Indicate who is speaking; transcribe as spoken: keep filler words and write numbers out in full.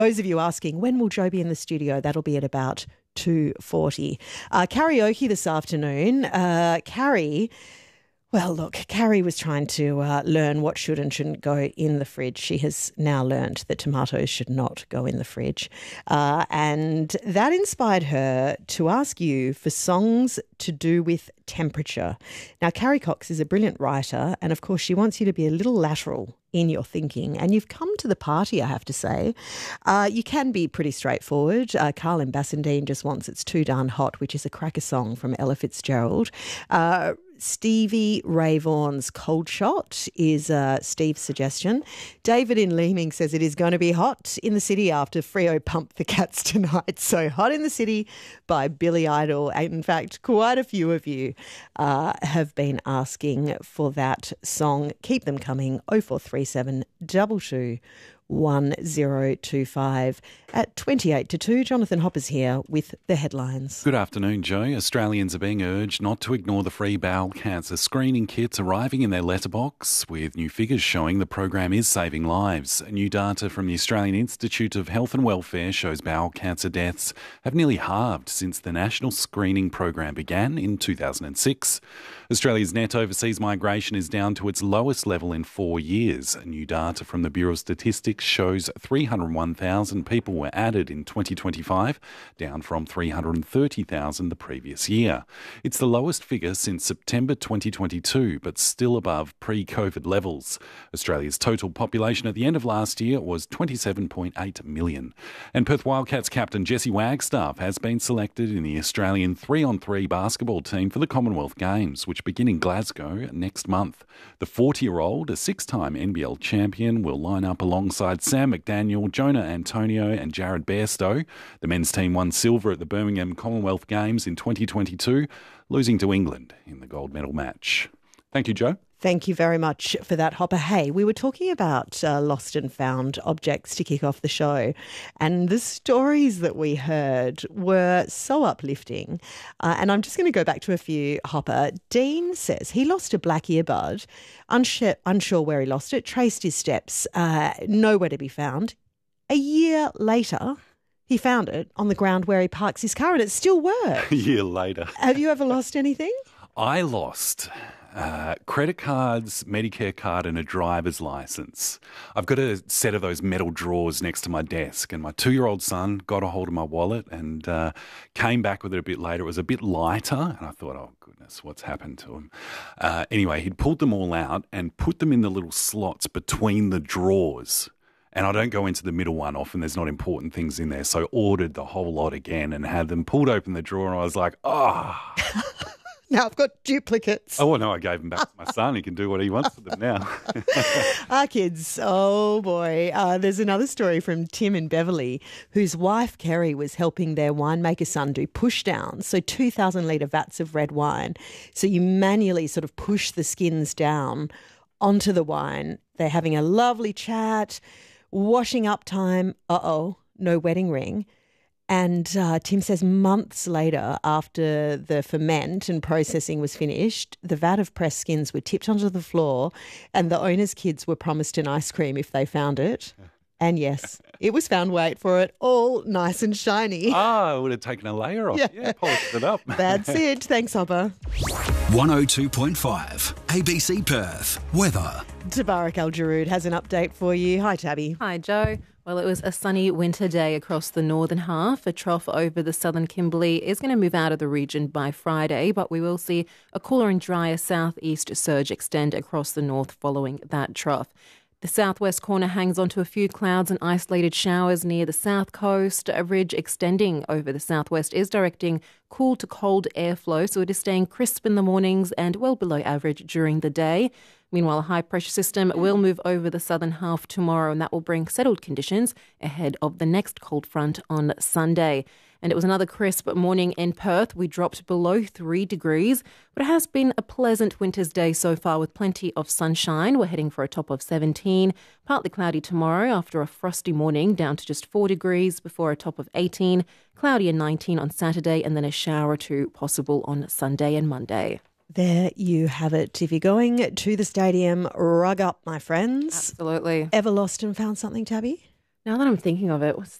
Speaker 1: Those of you asking, when will Joe be in the studio? That'll be at about two forty. Uh, karaoke this afternoon. Uh, Carrie... Well, look, Carrie was trying to uh, learn what should and shouldn't go in the fridge. She has now learned that tomatoes should not go in the fridge. Uh, and that inspired her to ask you for songs to do with temperature. Now, Carrie Cox is a brilliant writer, and of course she wants you to be a little lateral in your thinking. And you've come to the party, I have to say. Uh, you can be pretty straightforward. Uh, Carlin Bassendine just wants It's Too Darn Hot, which is a cracker song from Ella Fitzgerald. Uh, Stevie Ray Vaughan's Cold Shot is uh, Steve's suggestion. David in Leeming says it is going to be hot in the city after Freo pumped the Cats tonight. So Hot in the City by Billy Idol. And in fact, quite a few of you uh, have been asking for that song. Keep them coming. oh four three seven two two one zero two five. At twenty-eight to two, Jonathan Hopper's here with the headlines.
Speaker 2: Good afternoon, Joe. Australians are being urged not to ignore the free bowel cancer screening kits arriving in their letterbox, with new figures showing the program is saving lives. New data from the Australian Institute of Health and Welfare shows bowel cancer deaths have nearly halved since the national screening program began in two thousand six. Australia's net overseas migration is down to its lowest level in four years. New data from the Bureau of Statistics shows three hundred one thousand people were added in twenty twenty-five, down from three hundred thirty thousand the previous year. It's the lowest figure since September twenty twenty-two, but still above pre-COVID levels. Australia's total population at the end of last year was twenty-seven point eight million. And Perth Wildcats captain Jesse Wagstaff has been selected in the Australian three-on-three basketball team for the Commonwealth Games, which begin in Glasgow next month. The forty-year-old, a six-time N B L champion, will line up alongside Sam McDaniel, Jonah Antonio and Jared Bairstow. The men's team won silver at the Birmingham Commonwealth Games in twenty twenty-two, losing to England in the gold medal match. Thank you, Joe.
Speaker 1: Thank you very much for that, Hopper. Hey, we were talking about uh, lost and found objects to kick off the show, and the stories that we heard were so uplifting. Uh, and I'm just going to go back to a few, Hopper. Dean says he lost a black earbud, unsure, unsure where he lost it, traced his steps, uh, nowhere to be found. A year later, he found it on the ground where he parks his car, and it still works.
Speaker 2: A year later.
Speaker 1: Have you ever lost anything?
Speaker 2: I lost uh, credit cards, Medicare card and a driver's licence. I've got a set of those metal drawers next to my desk, and my two-year-old son got a hold of my wallet and uh, came back with it a bit later. It was a bit lighter, and I thought, oh, goodness, what's happened to him? Uh, anyway, he'd pulled them all out and put them in the little slots between the drawers. And I don't go into the middle one often. There's not important things in there. So I ordered the whole lot again and had them pulled open the drawer. And I was like, oh.
Speaker 1: Now I've got duplicates.
Speaker 2: Oh, well, no, I gave them back to my son. He can do what he wants with them now.
Speaker 1: Our kids, oh boy. Uh, there's another story from Tim in Beverley, whose wife, Kerry, was helping their winemaker son do push downs. So two thousand litre vats of red wine. So you manually sort of push the skins down onto the wine. They're having a lovely chat. Washing up time, uh-oh, no wedding ring. And uh, Tim says months later, after the ferment and processing was finished, the vat of pressed skins were tipped onto the floor and the owner's kids were promised an ice cream if they found it. And yes, it was found, wait for it, all nice and shiny.
Speaker 2: Ah, I would have taken a layer off. Yeah, yeah polished it up.
Speaker 1: That's it. Thanks, Hopper.
Speaker 3: one oh two point five, A B C Perth. Weather.
Speaker 1: Tabarak Al-Jarood has an update for you. Hi, Tabby.
Speaker 4: Hi, Joe. Well, it was a sunny winter day across the northern half. A trough over the southern Kimberley is going to move out of the region by Friday, but we will see a cooler and drier southeast surge extend across the north following that trough. The southwest corner hangs onto a few clouds and isolated showers near the south coast. A ridge extending over the southwest is directing cool to cold airflow, so it is staying crisp in the mornings and well below average during the day. Meanwhile, a high-pressure system will move over the southern half tomorrow, and that will bring settled conditions ahead of the next cold front on Sunday. And it was another crisp morning in Perth. We dropped below three degrees, but it has been a pleasant winter's day so far with plenty of sunshine. We're heading for a top of seventeen. Partly cloudy tomorrow after a frosty morning, down to just four degrees before a top of eighteen. Cloudy and nineteen on Saturday, and then a shower or two possible on Sunday and Monday.
Speaker 1: There you have it. If you're going to the stadium, rug up, my friends.
Speaker 4: Absolutely.
Speaker 1: Ever lost and found something, Tabby?
Speaker 4: Now that I'm thinking of it, what's